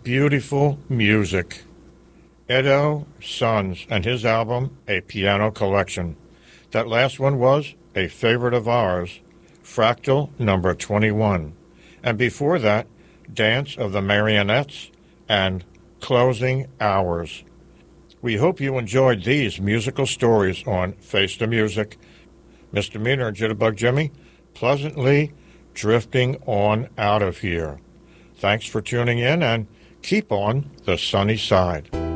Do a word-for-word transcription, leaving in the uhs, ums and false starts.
beautiful music. Edo Sons and his album, A Piano Collection. That last one was a favorite of ours, Fractal number twenty-one. And before that, Dance of the Marionettes and Closing Hours. We hope you enjoyed these musical stories on Face the Music. Mister Meaner and Jitterbug Jimmy, pleasantly drifting on out of here. Thanks for tuning in and keep on the sunny side.